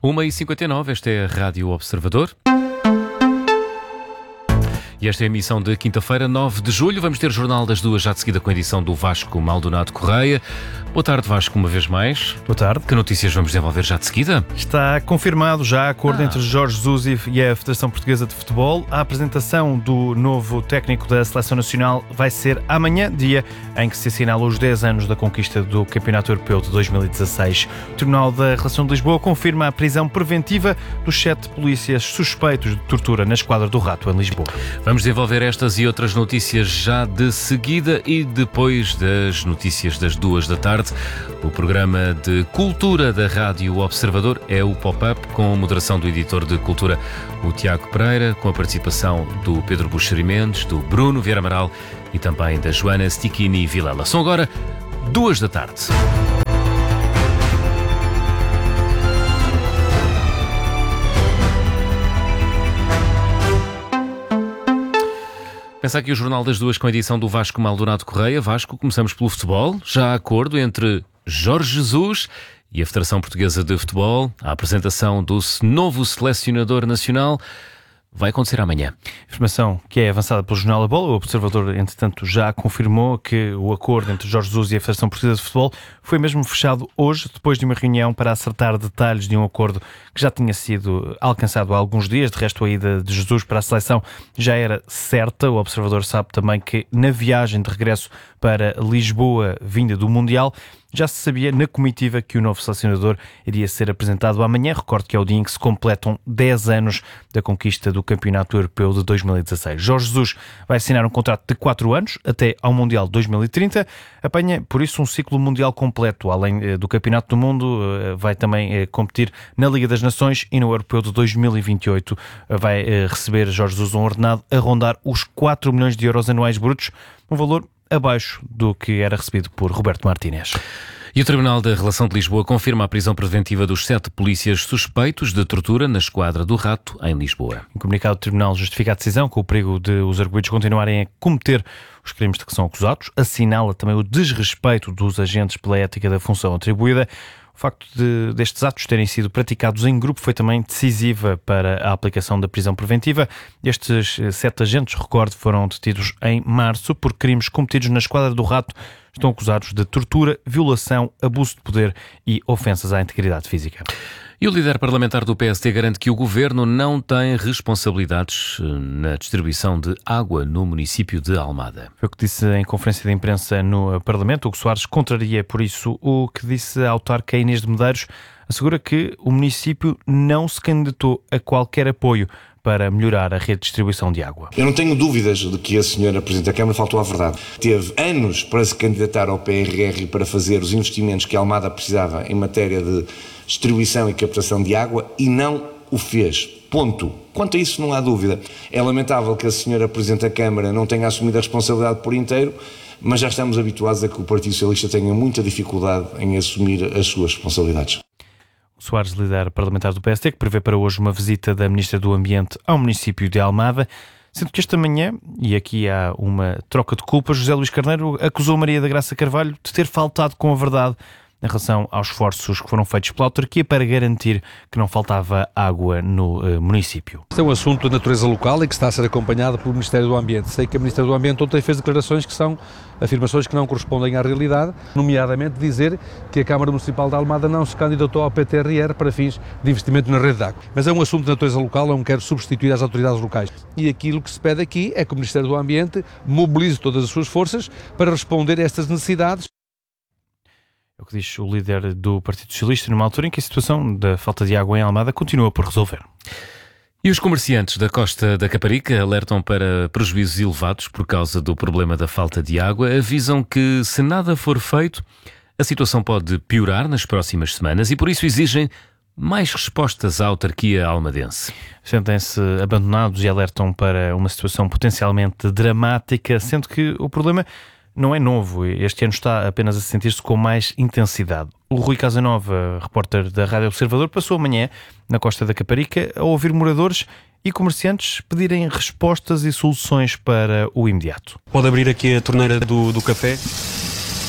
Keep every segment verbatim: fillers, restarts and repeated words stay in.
uma e cinquenta e nove, esta é a Rádio Observador. E esta é a emissão de quinta-feira, nove de julho. Vamos ter Jornal das Duas, já de seguida com a edição do Vasco Maldonado Correia. Boa tarde, Vasco, uma vez mais. Boa tarde. Que notícias vamos desenvolver já de seguida? Está confirmado já acordo ah. entre Jorge Jesus e a Federação Portuguesa de Futebol. A apresentação do novo técnico da Seleção Nacional vai ser amanhã, dia em que se assinala os dez anos da conquista do Campeonato Europeu de dois mil e dezasseis. O Tribunal da Relação de Lisboa confirma a prisão preventiva dos sete polícias suspeitos de tortura na Esquadra do Rato, em Lisboa. Vamos desenvolver estas e outras notícias já de seguida e depois das notícias das duas da tarde. O programa de cultura da Rádio Observador é o Pop-Up, com a moderação do editor de cultura, o Tiago Pereira, com a participação do Pedro Buxeri Mendes, do Bruno Vieira Amaral e também da Joana Stichini Vilela. São agora duas da tarde. Pensa aqui o Jornal das Duas com a edição do Vasco Maldonado Correia. Vasco, começamos pelo futebol. Já há acordo entre Jorge Jesus e a Federação Portuguesa de Futebol. A apresentação do novo selecionador nacional vai acontecer amanhã. Informação que é avançada pelo Jornal A Bola. O Observador, entretanto, já confirmou que o acordo entre Jorge Jesus e a Federação Portuguesa de Futebol foi mesmo fechado hoje, depois de uma reunião para acertar detalhes de um acordo que já tinha sido alcançado há alguns dias. De resto, a ida de Jesus para a seleção já era certa. O Observador sabe também que na viagem de regresso para Lisboa, vinda do Mundial, já se sabia na comitiva que o novo selecionador iria ser apresentado amanhã. Recordo que é o dia em que se completam dez anos da conquista do Campeonato Europeu de dois mil e dezasseis. Jorge Jesus vai assinar um contrato de quatro anos, até ao Mundial de dois mil e trinta. Apanha, por isso, um ciclo mundial completo. Além do Campeonato do Mundo, vai também competir na Liga das Nações e no Europeu de dois mil e vinte e oito. Vai receber Jorge Jesus um ordenado a rondar os quatro milhões de euros anuais brutos, um valor abaixo do que era recebido por Roberto Martínez. E o Tribunal da Relação de Lisboa confirma a prisão preventiva dos sete polícias suspeitos de tortura na Esquadra do Rato, em Lisboa. Em comunicado, o Tribunal justifica a decisão com o perigo de os arguidos continuarem a cometer os crimes de que são acusados. Assinala também o desrespeito dos agentes pela ética da função atribuída. O facto de, destes atos terem sido praticados em grupo foi também decisiva para a aplicação da prisão preventiva. Estes sete agentes, recordo, foram detidos em março por crimes cometidos na Esquadra do Rato. Estão acusados de tortura, violação, abuso de poder e ofensas à integridade física. E o líder parlamentar do P S D garante que o governo não tem responsabilidades na distribuição de água no município de Almada. Foi o que disse em conferência de imprensa no Parlamento. Hugo Soares contraria, por isso, o que disse a autarca Inês de Medeiros. Assegura que o município não se candidatou a qualquer apoio para melhorar a rede de distribuição de água. Eu não tenho dúvidas de que a senhora Presidente da Câmara faltou à verdade. Teve anos para se candidatar ao P R R para fazer os investimentos que a Almada precisava em matéria de distribuição e captação de água e não o fez. Ponto. Quanto a isso não há dúvida. É lamentável que a senhora Presidente da Câmara não tenha assumido a responsabilidade por inteiro, mas já estamos habituados a que o Partido Socialista tenha muita dificuldade em assumir as suas responsabilidades. Soares, líder parlamentar do P S D, que prevê para hoje uma visita da Ministra do Ambiente ao município de Almada, sendo que esta manhã, e aqui há uma troca de culpas, José Luís Carneiro acusou Maria da Graça Carvalho de ter faltado com a verdade em relação aos esforços que foram feitos pela autarquia para garantir que não faltava água no uh, município. Este é um assunto de natureza local e que está a ser acompanhado pelo Ministério do Ambiente. Sei que a Ministra do Ambiente ontem fez declarações que são afirmações que não correspondem à realidade, nomeadamente dizer que a Câmara Municipal de Almada não se candidatou ao P T R R para fins de investimento na rede de água. Mas é um assunto de natureza local, eu não quero substituir as autoridades locais. E aquilo que se pede aqui é que o Ministério do Ambiente mobilize todas as suas forças para responder a estas necessidades. É o que diz o líder do Partido Socialista numa altura em que a situação da falta de água em Almada continua por resolver. E os comerciantes da Costa da Caparica alertam para prejuízos elevados por causa do problema da falta de água. Avisam que, se nada for feito, a situação pode piorar nas próximas semanas e, por isso, exigem mais respostas à autarquia almadense. Sentem-se abandonados e alertam para uma situação potencialmente dramática, sendo que o problema não é novo. Este ano está apenas a sentir-se com mais intensidade. O Rui Casanova, repórter da Rádio Observador, passou amanhã na Costa da Caparica a ouvir moradores e comerciantes pedirem respostas e soluções para o imediato. Pode abrir aqui a torneira do, do café.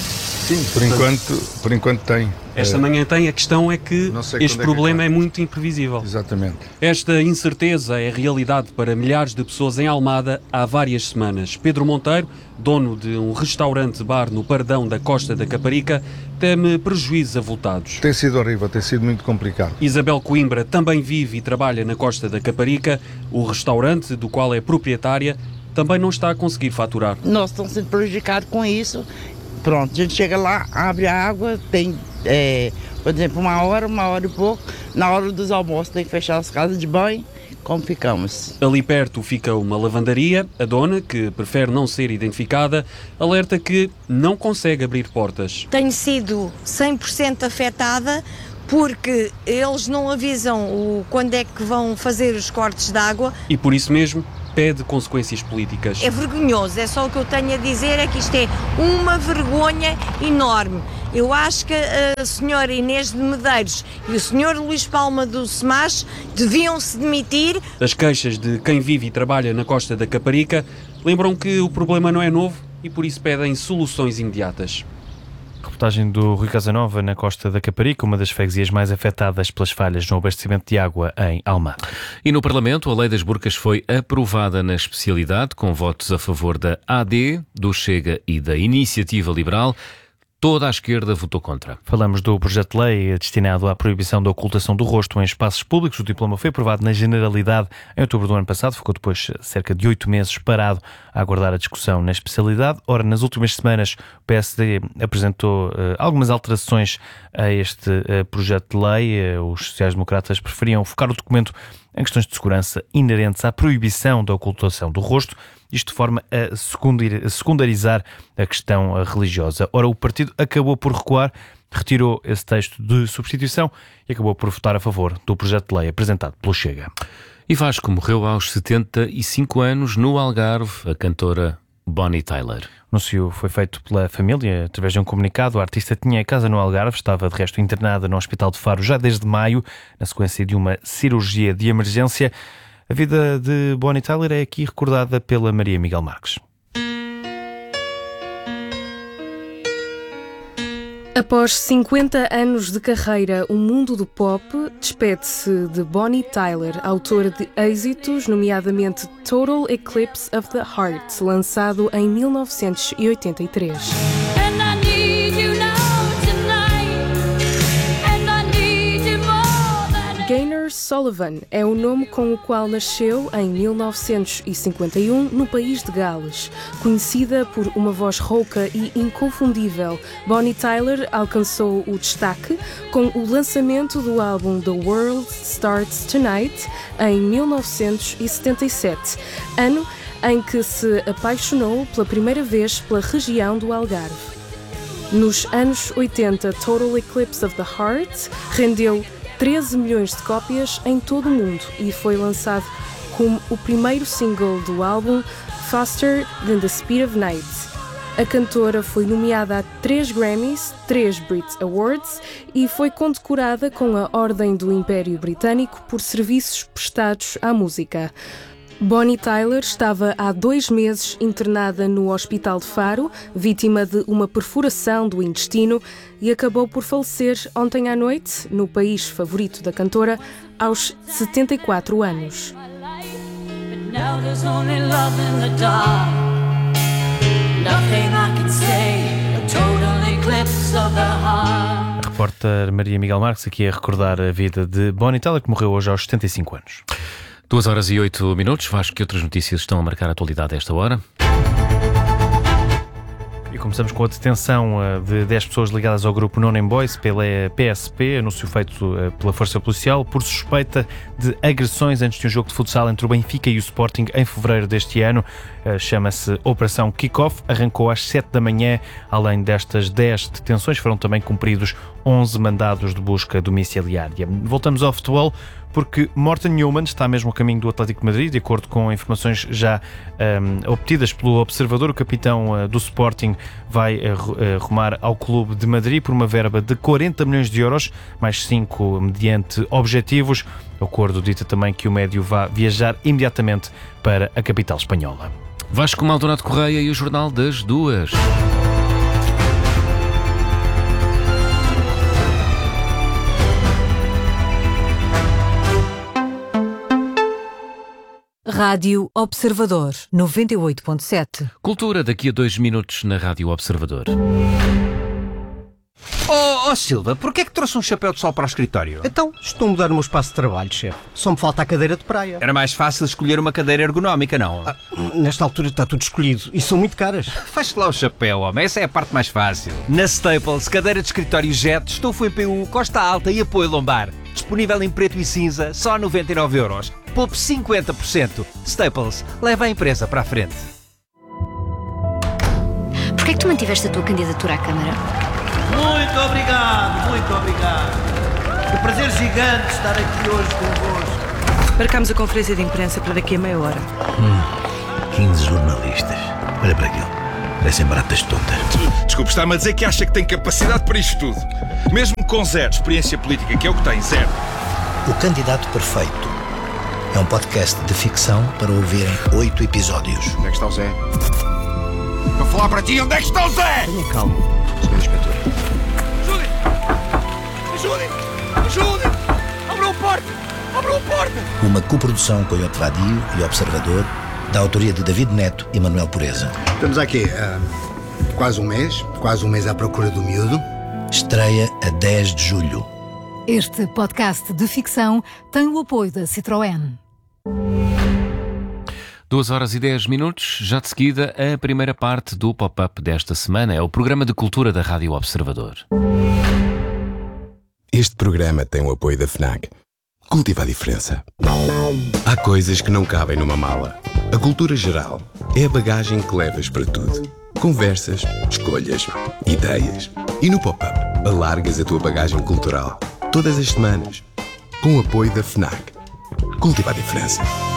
Sim, por enquanto, por enquanto tem. Esta manhã tem. A questão é que este problema é, é muito imprevisível. Exatamente. Esta incerteza é realidade para milhares de pessoas em Almada há várias semanas. Pedro Monteiro, dono de um restaurante-bar no Paredão da Costa da Caparica, teme prejuízos avultados. Tem sido horrível, tem sido muito complicado. Isabel Coimbra também vive e trabalha na Costa da Caparica. O restaurante, do qual é proprietária, também não está a conseguir faturar. Nós estamos sendo prejudicados com isso. Pronto, a gente chega lá, abre a água, tem, é, por exemplo, uma hora, uma hora e pouco. Na hora dos almoços tem que fechar as casas de banho. Como ficamos? Ali perto fica uma lavandaria. A dona, que prefere não ser identificada, alerta que não consegue abrir portas. Tenho sido cem por cento afetada porque eles não avisam o, quando é que vão fazer os cortes de água. E por isso mesmo pede consequências políticas. É vergonhoso, é só o que eu tenho a dizer, é que isto é uma vergonha enorme. Eu acho que a senhora Inês de Medeiros e o senhor Luís Palma do SEMAS deviam se demitir. As queixas de quem vive e trabalha na Costa da Caparica lembram que o problema não é novo e por isso pedem soluções imediatas. Reportagem do Rui Casanova na Costa da Caparica, uma das freguesias mais afetadas pelas falhas no abastecimento de água em Almada. E no Parlamento, a Lei das Burcas foi aprovada na especialidade, com votos a favor da A D, do Chega e da Iniciativa Liberal. Toda a esquerda votou contra. Falamos do projeto de lei destinado à proibição da ocultação do rosto em espaços públicos. O diploma foi aprovado na Generalidade em outubro do ano passado. Ficou depois cerca de oito meses parado a aguardar a discussão na especialidade. Ora, nas últimas semanas, o P S D apresentou uh, algumas alterações a este uh, projeto de lei. Uh, os sociais-democratas preferiam focar o documento em questões de segurança inerentes à proibição da ocultação do rosto, isto de forma a secundarizar a questão religiosa. Ora, o partido acabou por recuar, retirou esse texto de substituição e acabou por votar a favor do projeto de lei apresentado pelo Chega. E Vasco morreu aos setenta e cinco anos no Algarve, a cantora Bonnie Tyler. O anúncio foi feito pela família através de um comunicado. A artista tinha casa no Algarve, estava de resto internada no Hospital de Faro já desde maio, na sequência de uma cirurgia de emergência. A vida de Bonnie Tyler é aqui recordada pela Maria Miguel Marques. Após cinquenta anos de carreira, o mundo do pop despede-se de Bonnie Tyler, autora de êxitos, nomeadamente Total Eclipse of the Heart, lançado em mil novecentos e oitenta e três. Gaynor Sullivan é o nome com o qual nasceu em mil novecentos e cinquenta e um no país de Gales. Conhecida por uma voz rouca e inconfundível, Bonnie Tyler alcançou o destaque com o lançamento do álbum The World Starts Tonight em mil novecentos e setenta e sete, ano em que se apaixonou pela primeira vez pela região do Algarve. Nos anos oitenta, Total Eclipse of the Heart rendeu treze milhões de cópias em todo o mundo e foi lançado como o primeiro single do álbum Faster Than the Speed of Night. A cantora foi nomeada a três Grammys, três Brit Awards e foi condecorada com a Ordem do Império Britânico por serviços prestados à música. Bonnie Tyler estava há dois meses internada no Hospital de Faro, vítima de uma perfuração do intestino, e acabou por falecer ontem à noite, no país favorito da cantora, aos setenta e quatro anos. A repórter Maria Miguel Marques aqui a recordar a vida de Bonnie Tyler, que morreu hoje aos setenta e cinco anos. Duas horas e oito minutos. Acho que outras notícias estão a marcar a atualidade a esta hora. E começamos com a detenção de dez pessoas ligadas ao grupo No Name Boys pela P S P, anúncio feito pela Força Policial, por suspeita de agressões antes de um jogo de futsal entre o Benfica e o Sporting em fevereiro deste ano. Chama-se Operação Kick-Off, arrancou às sete da manhã. Além destas dez detenções, foram também cumpridos onze mandados de busca domiciliária. Voltamos ao futebol, porque Morten Newman está mesmo a caminho do Atlético de Madrid, de acordo com informações já um, obtidas pelo Observador. O capitão uh, do Sporting vai uh, uh, rumar ao Clube de Madrid por uma verba de quarenta milhões de euros, mais cinco mediante objetivos. O acordo dita também que o médio vai viajar imediatamente para a capital espanhola. Vasco Maldonado Correia e o Jornal das Duas. Rádio Observador, noventa e oito ponto sete. Cultura daqui a dois minutos na Rádio Observador. Oh, oh Silva, porquê é que trouxe um chapéu de sol para o escritório? Então, estou a mudar o meu espaço de trabalho, chefe. Só me falta a cadeira de praia. Era mais fácil escolher uma cadeira ergonómica, não? Ah, nesta altura está tudo escolhido e são muito caras. Faz-te lá o chapéu, homem. Essa é a parte mais fácil. Na Staples, cadeira de escritório Jet, estofo em P U, costa alta e apoio lombar. Disponível em preto e cinza, só noventa e nove euros. Poupe cinquenta por cento. Staples, leva a empresa para a frente. Porquê é que tu mantiveste a tua candidatura à Câmara? Muito obrigado, muito obrigado. Que prazer gigante estar aqui hoje convosco. Marcamos a conferência de imprensa para daqui a meia hora. Hum, quinze jornalistas. Olha para aquilo. Parecem baratas tontas. Desculpe, está-me a dizer que acha que tem capacidade para isto tudo. Mesmo com zero experiência política, que é o que tem, zero. O Candidato Perfeito é um podcast de ficção para ouvir em oito episódios. Onde é que está o Zé? Para falar para ti, onde é que está o Zé? Tenha calma, senhor Inspetor. Ajudem! Ajudem! Abram a porta! Abram a porta! Uma coprodução com o Vadio e Observador, da autoria de David Neto e Manuel Pureza. Estamos aqui há uh, quase um mês, quase um mês à procura do miúdo. Estreia a dez de julho. Este podcast de ficção tem o apoio da Citroën. duas horas e dez minutos, já de seguida a primeira parte do pop-up desta semana. É o programa de cultura da Rádio Observador. Este programa tem o apoio da FNAC. Cultiva a diferença. Há coisas que não cabem numa mala. A cultura geral é a bagagem que levas para tudo. Conversas, escolhas, ideias. E no pop-up, alargas a tua bagagem cultural. Todas as semanas. Com o apoio da FNAC. Cultiva a diferença.